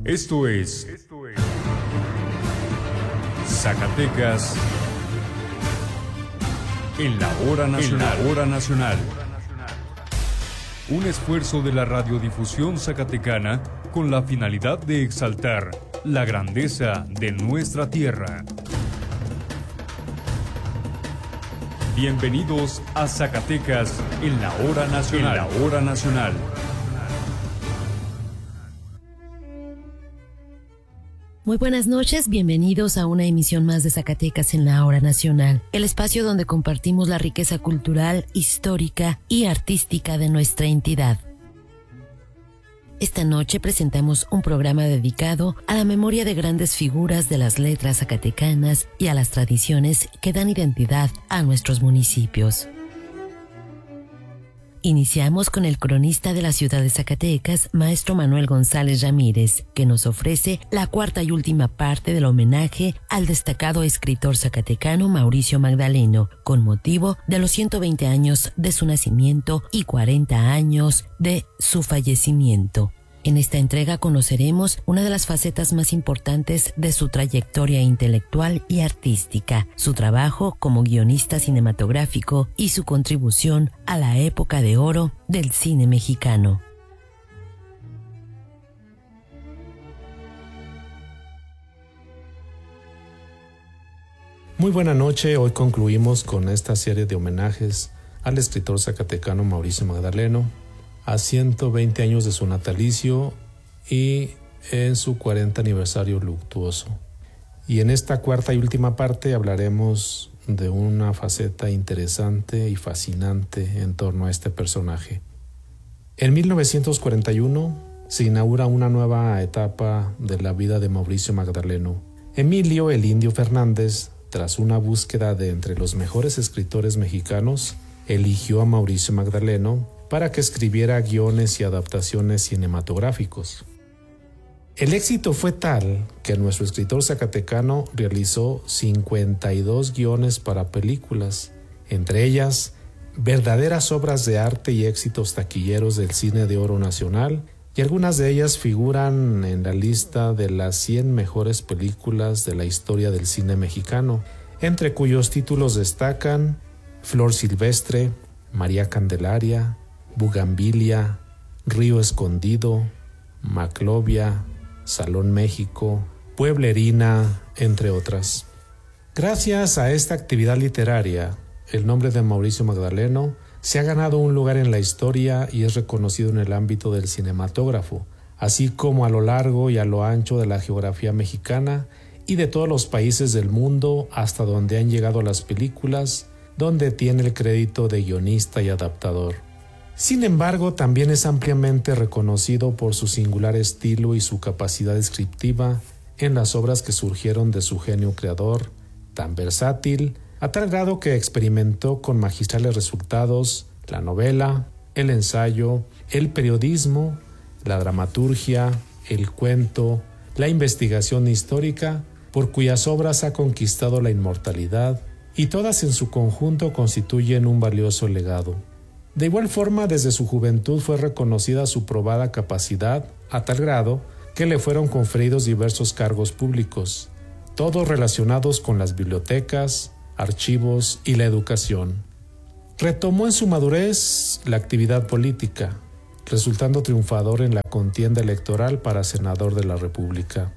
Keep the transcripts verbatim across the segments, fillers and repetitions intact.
Esto es Zacatecas en la hora nacional. En la hora nacional. Un esfuerzo de la radiodifusión zacatecana con la finalidad de exaltar la grandeza de nuestra tierra. Bienvenidos a Zacatecas en la hora nacional. En la hora nacional. Muy buenas noches, bienvenidos a una emisión más de Zacatecas en la Hora Nacional, el espacio donde compartimos la riqueza cultural, histórica y artística de nuestra entidad. Esta noche presentamos un programa dedicado a la memoria de grandes figuras de las letras zacatecanas y a las tradiciones que dan identidad a nuestros municipios. Iniciamos con el cronista de la ciudad de Zacatecas, maestro Manuel González Ramírez, que nos ofrece la cuarta y última parte del homenaje al destacado escritor zacatecano Mauricio Magdaleno, con motivo de los ciento veinte años de su nacimiento y cuarenta años de su fallecimiento. En esta entrega conoceremos una de las facetas más importantes de su trayectoria intelectual y artística, su trabajo como guionista cinematográfico y su contribución a la época de oro del cine mexicano. Muy buena noche, hoy concluimos con esta serie de homenajes al escritor zacatecano Mauricio Magdaleno, a ciento veinte años de su natalicio y en su cuarenta aniversario luctuoso. Y en esta cuarta y última parte hablaremos de una faceta interesante y fascinante en torno a este personaje. En mil novecientos cuarenta y uno se inaugura una nueva etapa de la vida de Mauricio Magdaleno. Emilio el Indio Fernández, tras una búsqueda de entre los mejores escritores mexicanos, eligió a Mauricio Magdaleno para que escribiera guiones y adaptaciones cinematográficos. El éxito fue tal que nuestro escritor zacatecano realizó cincuenta y dos guiones para películas, entre ellas verdaderas obras de arte y éxitos taquilleros del cine de oro nacional, y algunas de ellas figuran en la lista de las cien mejores películas de la historia del cine mexicano, entre cuyos títulos destacan Flor Silvestre, María Candelaria, Bugambilia, Río Escondido, Maclovia, Salón México, Pueblerina, entre otras. Gracias a esta actividad literaria, el nombre de Mauricio Magdaleno se ha ganado un lugar en la historia y es reconocido en el ámbito del cinematógrafo, así como a lo largo y a lo ancho de la geografía mexicana y de todos los países del mundo hasta donde han llegado las películas, donde tiene el crédito de guionista y adaptador. Sin embargo, también es ampliamente reconocido por su singular estilo y su capacidad descriptiva en las obras que surgieron de su genio creador, tan versátil, a tal grado que experimentó con magistrales resultados la novela, el ensayo, el periodismo, la dramaturgia, el cuento, la investigación histórica, por cuyas obras ha conquistado la inmortalidad, y todas en su conjunto constituyen un valioso legado. De igual forma, desde su juventud fue reconocida su probada capacidad, a tal grado que le fueron conferidos diversos cargos públicos, todos relacionados con las bibliotecas, archivos y la educación. Retomó en su madurez la actividad política, resultando triunfador en la contienda electoral para senador de la República.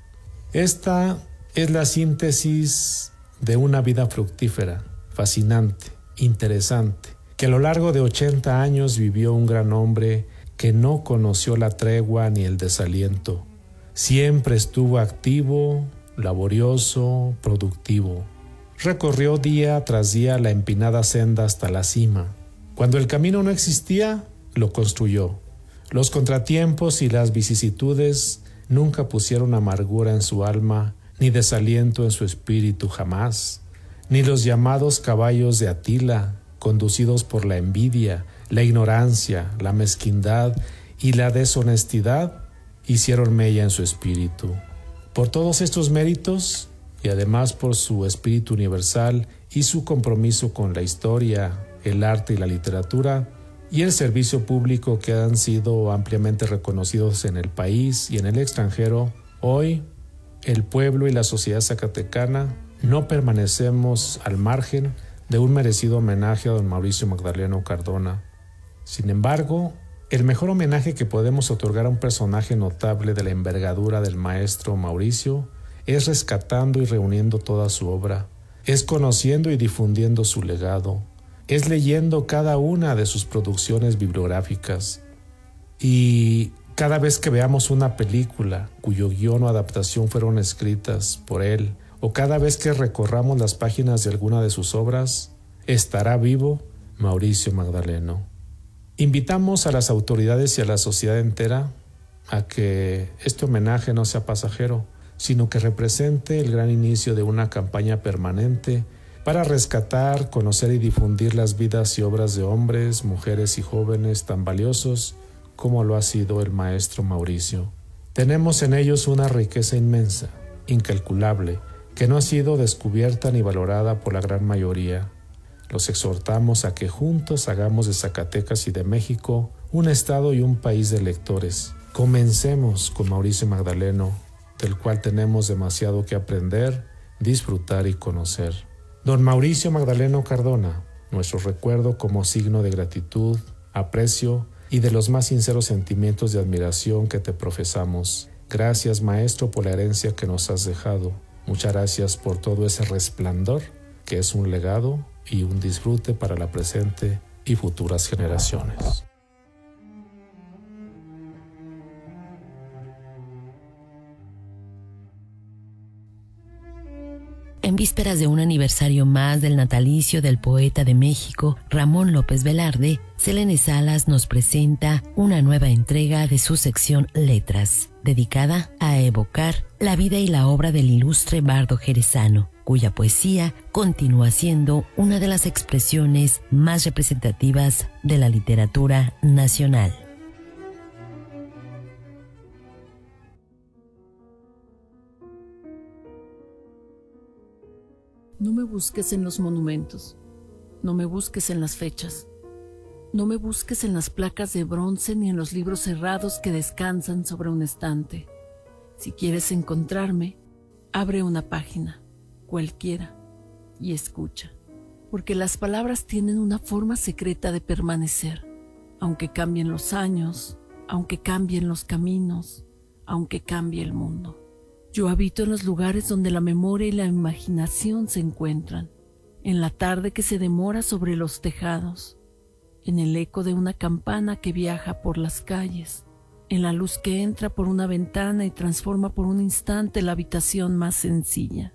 Esta es la síntesis de una vida fructífera, fascinante, interesante, que a lo largo de ochenta años vivió un gran hombre que no conoció la tregua ni el desaliento. Siempre estuvo activo, laborioso, productivo. Recorrió día tras día la empinada senda hasta la cima. Cuando el camino no existía, lo construyó. Los contratiempos y las vicisitudes nunca pusieron amargura en su alma, ni desaliento en su espíritu jamás, ni los llamados caballos de Atila, conducidos por la envidia, la ignorancia, la mezquindad y la deshonestidad, hicieron mella en su espíritu. Por todos estos méritos, y además por su espíritu universal y su compromiso con la historia, el arte y la literatura, y el servicio público que han sido ampliamente reconocidos en el país y en el extranjero, Hoy, el pueblo y la sociedad zacatecana no permanecemos al margen de un merecido homenaje a don Mauricio Magdaleno Cardona. Sin embargo, el mejor homenaje que podemos otorgar a un personaje notable de la envergadura del maestro Mauricio es rescatando y reuniendo toda su obra, es conociendo y difundiendo su legado, es leyendo cada una de sus producciones bibliográficas. Y cada vez que veamos una película cuyo guión o adaptación fueron escritas por él, o cada vez que recorramos las páginas de alguna de sus obras, estará vivo Mauricio Magdaleno. Invitamos a las autoridades y a la sociedad entera a que este homenaje no sea pasajero, sino que represente el gran inicio de una campaña permanente para rescatar, conocer y difundir las vidas y obras de hombres, mujeres y jóvenes tan valiosos como lo ha sido el maestro Mauricio. Tenemos en ellos una riqueza inmensa, incalculable, que no ha sido descubierta ni valorada por la gran mayoría. Los exhortamos a que juntos hagamos de Zacatecas y de México un estado y un país de lectores. Comencemos con Mauricio Magdaleno, del cual tenemos demasiado que aprender, disfrutar y conocer. Don Mauricio Magdaleno Cardona, nuestro recuerdo como signo de gratitud, aprecio y de los más sinceros sentimientos de admiración que te profesamos. Gracias, maestro, por la herencia que nos has dejado. Muchas gracias por todo ese resplandor que es un legado y un disfrute para la presente y futuras generaciones. En vísperas de un aniversario más del natalicio del poeta de México, Ramón López Velarde, Selene Salas nos presenta una nueva entrega de su sección Letras, dedicada a evocar la vida y la obra del ilustre bardo jerezano, cuya poesía continúa siendo una de las expresiones más representativas de la literatura nacional. No me busques en los monumentos, no me busques en las fechas, no me busques en las placas de bronce ni en los libros cerrados que descansan sobre un estante. Si quieres encontrarme, abre una página, cualquiera, y escucha, porque las palabras tienen una forma secreta de permanecer, aunque cambien los años, aunque cambien los caminos, aunque cambie el mundo. Yo habito en los lugares donde la memoria y la imaginación se encuentran, en la tarde que se demora sobre los tejados, en el eco de una campana que viaja por las calles, en la luz que entra por una ventana y transforma por un instante la habitación más sencilla.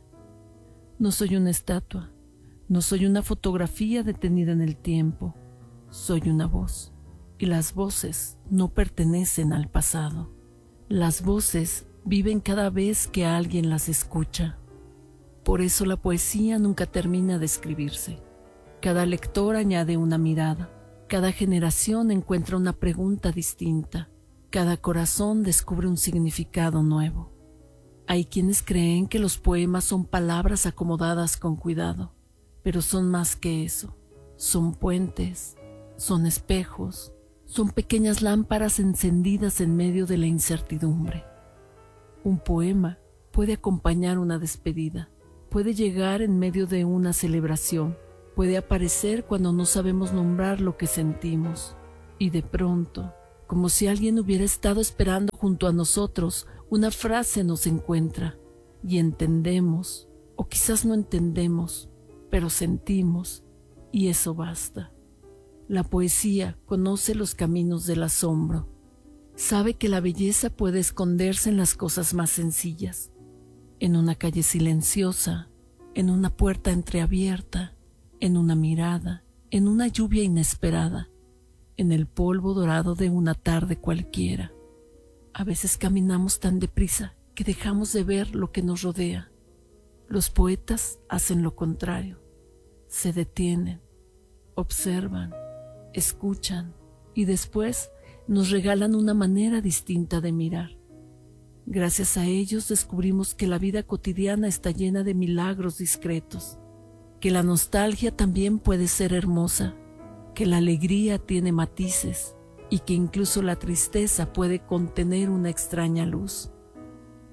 No soy una estatua, no soy una fotografía detenida en el tiempo, soy una voz, y las voces no pertenecen al pasado. Las voces viven cada vez que alguien las escucha. Por eso la poesía nunca termina de escribirse. Cada lector añade una mirada, cada generación encuentra una pregunta distinta, cada corazón descubre un significado nuevo. Hay quienes creen que los poemas son palabras acomodadas con cuidado, pero son más que eso. Son puentes, son espejos, son pequeñas lámparas encendidas en medio de la incertidumbre. Un poema puede acompañar una despedida, puede llegar en medio de una celebración, puede aparecer cuando no sabemos nombrar lo que sentimos. Y de pronto, como si alguien hubiera estado esperando junto a nosotros, una frase nos encuentra y entendemos, o quizás no entendemos, pero sentimos, y eso basta. La poesía conoce los caminos del asombro. Sabe que la belleza puede esconderse en las cosas más sencillas, en una calle silenciosa, en una puerta entreabierta, en una mirada, en una lluvia inesperada, en el polvo dorado de una tarde cualquiera. A veces caminamos tan deprisa que dejamos de ver lo que nos rodea. Los poetas hacen lo contrario. Se detienen, observan, escuchan y después nos regalan una manera distinta de mirar. Gracias a ellos descubrimos que la vida cotidiana está llena de milagros discretos, que la nostalgia también puede ser hermosa, que la alegría tiene matices y que incluso la tristeza puede contener una extraña luz.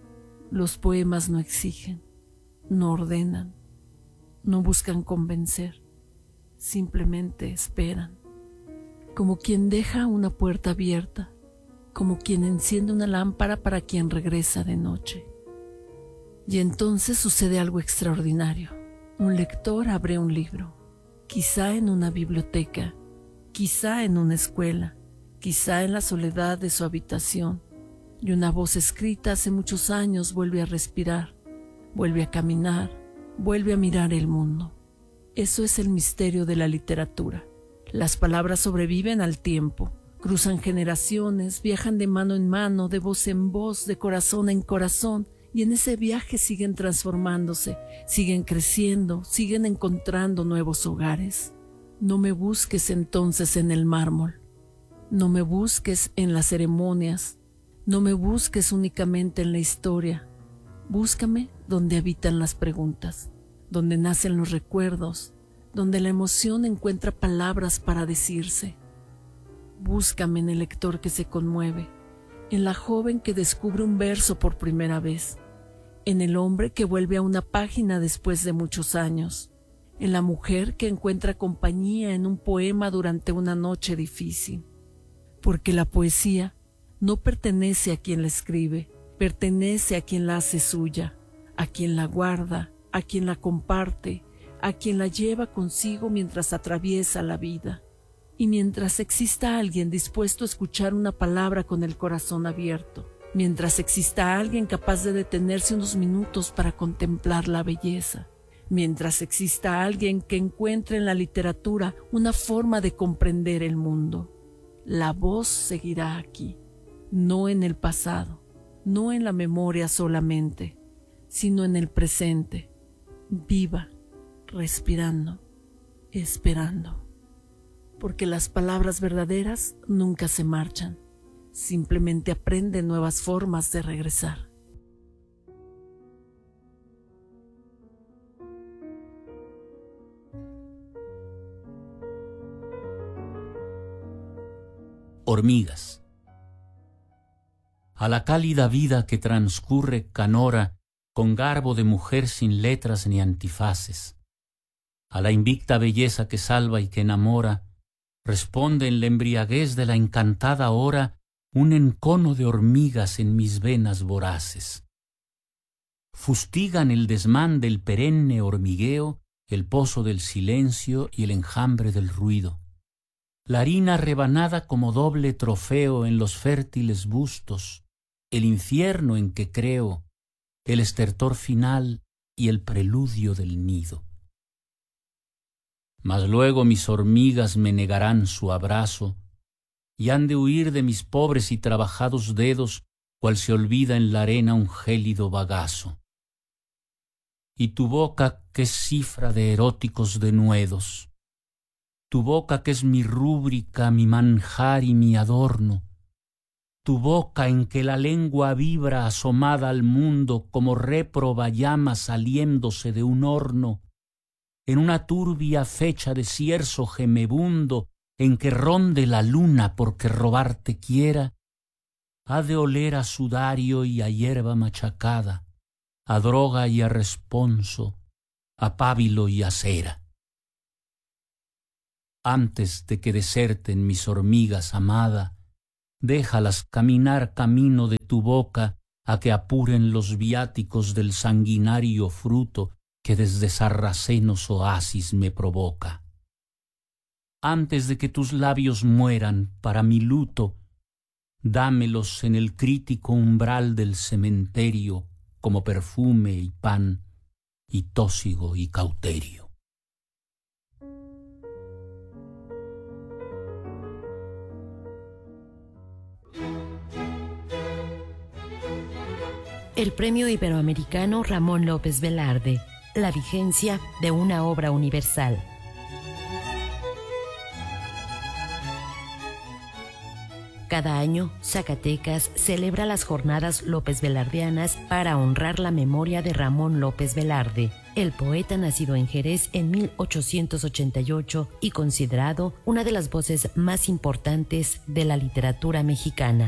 Los poemas no exigen, no ordenan, no buscan convencer, simplemente esperan, como quien deja una puerta abierta, como quien enciende una lámpara para quien regresa de noche. Y entonces sucede algo extraordinario. Un lector abre un libro, quizá en una biblioteca, quizá en una escuela, quizá en la soledad de su habitación, y una voz escrita hace muchos años vuelve a respirar, vuelve a caminar, vuelve a mirar el mundo. Eso es el misterio de la literatura. Las palabras sobreviven al tiempo, cruzan generaciones, viajan de mano en mano, de voz en voz, de corazón en corazón, y en ese viaje siguen transformándose, siguen creciendo, siguen encontrando nuevos hogares. No me busques entonces en el mármol, no me busques en las ceremonias, no me busques únicamente en la historia. Búscame donde habitan las preguntas, donde nacen los recuerdos, donde la emoción encuentra palabras para decirse. Búscame en el lector que se conmueve, en la joven que descubre un verso por primera vez, en el hombre que vuelve a una página después de muchos años, en la mujer que encuentra compañía en un poema durante una noche difícil. Porque la poesía no pertenece a quien la escribe, pertenece a quien la hace suya, a quien la guarda, a quien la comparte, a quien la lleva consigo mientras atraviesa la vida. Y mientras exista alguien dispuesto a escuchar una palabra con el corazón abierto, mientras exista alguien capaz de detenerse unos minutos para contemplar la belleza, mientras exista alguien que encuentre en la literatura una forma de comprender el mundo, la voz seguirá aquí, no en el pasado, no en la memoria solamente, sino en el presente, viva, respirando, esperando. Porque las palabras verdaderas nunca se marchan, simplemente aprenden nuevas formas de regresar. Hormigas. A la cálida vida que transcurre canora con garbo de mujer sin letras ni antifaces, a la invicta belleza que salva y que enamora, responde en la embriaguez de la encantada hora un encono de hormigas en mis venas voraces. Fustigan el desmán del perenne hormigueo, el pozo del silencio y el enjambre del ruido. La harina rebanada como doble trofeo en los fértiles bustos, el infierno en que creo, el estertor final y el preludio del nido. Mas luego mis hormigas me negarán su abrazo y han de huir de mis pobres y trabajados dedos, cual se olvida en la arena un gélido bagazo. Y tu boca que es cifra de eróticos denuedos, tu boca que es mi rúbrica, mi manjar y mi adorno, tu boca en que la lengua vibra asomada al mundo como réproba llama saliéndose de un horno, en una turbia fecha de cierzo gemebundo en que ronde la luna porque robarte quiera, ha de oler a sudario y a hierba machacada, a droga y a responso, a pábilo y a cera. Antes de que deserten mis hormigas amada, déjalas caminar camino de tu boca a que apuren los viáticos del sanguinario fruto que desde sarracenos oasis me provoca. Antes de que tus labios mueran para mi luto, dámelos en el crítico umbral del cementerio como perfume y pan y tósigo y cauterio. El Premio Iberoamericano Ramón López Velarde, la vigencia de una obra universal. Cada año, Zacatecas celebra las Jornadas López Velardeanas para honrar la memoria de Ramón López Velarde, el poeta nacido en Jerez en mil ochocientos ochenta y ocho y considerado una de las voces más importantes de la literatura mexicana.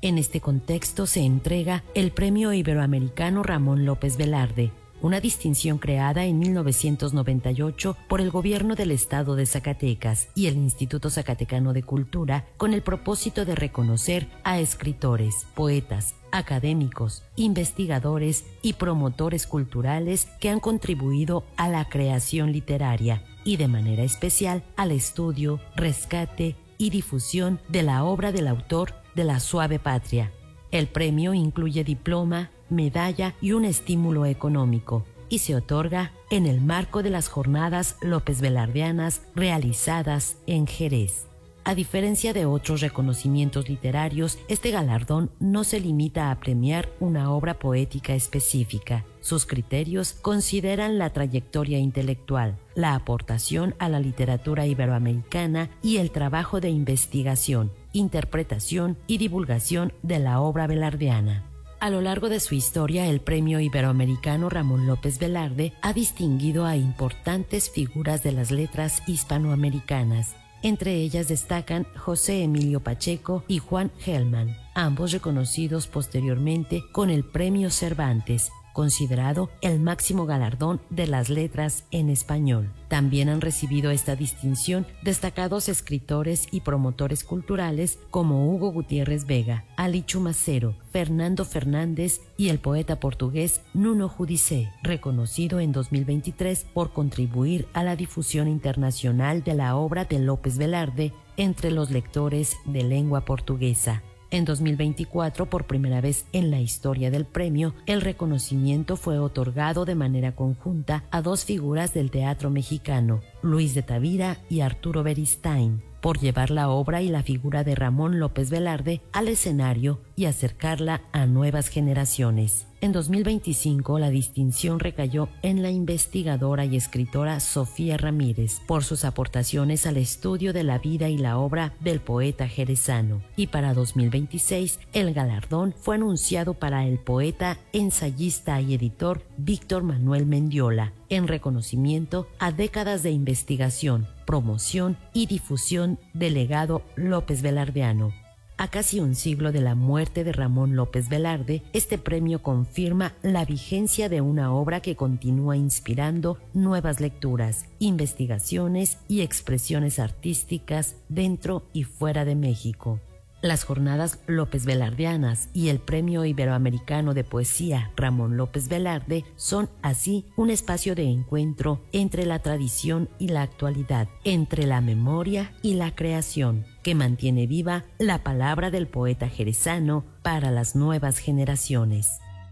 En este contexto se entrega el Premio Iberoamericano Ramón López Velarde, una distinción creada en mil novecientos noventa y ocho por el Gobierno del Estado de Zacatecas y el Instituto Zacatecano de Cultura con el propósito de reconocer a escritores, poetas, académicos, investigadores y promotores culturales que han contribuido a la creación literaria y de manera especial al estudio, rescate y difusión de la obra del autor de La Suave Patria. El premio incluye diploma, medalla y un estímulo económico y se otorga en el marco de las Jornadas López Velardianas realizadas en Jerez. A diferencia de otros reconocimientos literarios, este galardón no se limita a premiar una obra poética específica. Sus criterios consideran la trayectoria intelectual, la aportación a la literatura iberoamericana y el trabajo de investigación, interpretación y divulgación de la obra velardiana. A lo largo de su historia, el Premio Iberoamericano Ramón López Velarde ha distinguido a importantes figuras de las letras hispanoamericanas. Entre ellas destacan José Emilio Pacheco y Juan Gelman, ambos reconocidos posteriormente con el Premio Cervantes, considerado el máximo galardón de las letras en español. También han recibido esta distinción destacados escritores y promotores culturales como Hugo Gutiérrez Vega, Ali Chumacero, Fernando Fernández y el poeta portugués Nuno Judicé, reconocido en dos mil veintitrés por contribuir a la difusión internacional de la obra de López Velarde entre los lectores de lengua portuguesa. En dos mil veinticuatro, por primera vez en la historia del premio, el reconocimiento fue otorgado de manera conjunta a dos figuras del teatro mexicano, Luis de Tavira y Arturo Beristain, por llevar la obra y la figura de Ramón López Velarde al escenario y acercarla a nuevas generaciones. En dos mil veinticinco, la distinción recayó en la investigadora y escritora Sofía Ramírez por sus aportaciones al estudio de la vida y la obra del poeta jerezano. Y para dos mil veintiséis, el galardón fue anunciado para el poeta, ensayista y editor Víctor Manuel Mendiola, en reconocimiento a décadas de investigación, promoción y difusión del legado López Velardiano. A casi un siglo de la muerte de Ramón López Velarde, este premio confirma la vigencia de una obra que continúa inspirando nuevas lecturas, investigaciones y expresiones artísticas dentro y fuera de México. Las Jornadas López Velardianas y el Premio Iberoamericano de Poesía Ramón López Velarde son así un espacio de encuentro entre la tradición y la actualidad, entre la memoria y la creación, que mantiene viva la palabra del poeta jerezano para las nuevas generaciones.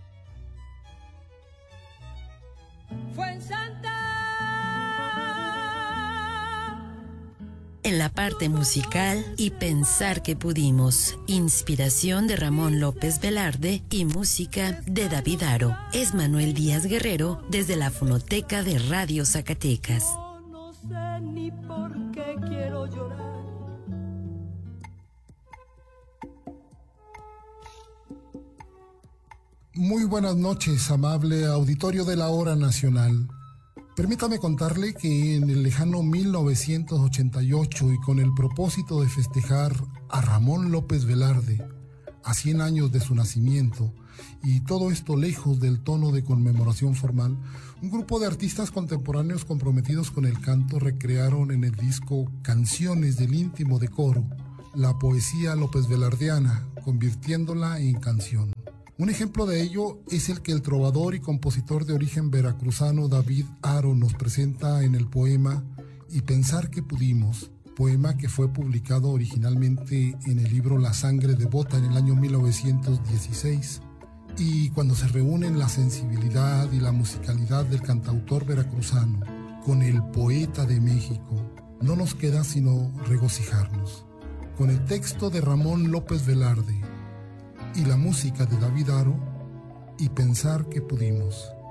En la parte musical, Y pensar que pudimos, inspiración de Ramón López Velarde y música de David Aro. Es Manuel Díaz Guerrero desde la Fonoteca de Radio Zacatecas. No sé ni por qué quiero llorar. Muy buenas noches, amable auditorio de la Hora Nacional. Permítame contarle que en el lejano mil novecientos ochenta y ocho y con el propósito de festejar a Ramón López Velarde, a cien años de su nacimiento, y todo esto lejos del tono de conmemoración formal, un grupo de artistas contemporáneos comprometidos con el canto recrearon en el disco Canciones del íntimo decoro la poesía López Velardiana, convirtiéndola en canción. Un ejemplo de ello es el que el trovador y compositor de origen veracruzano David Aro nos presenta en el poema Y pensar que pudimos, poema que fue publicado originalmente en el libro La sangre devota en el año mil novecientos dieciséis. Y cuando se reúnen la sensibilidad y la musicalidad del cantautor veracruzano con el poeta de México, no nos queda sino regocijarnos. Con el texto de Ramón López Velarde y la música de David Aro, Y pensar que pudimos.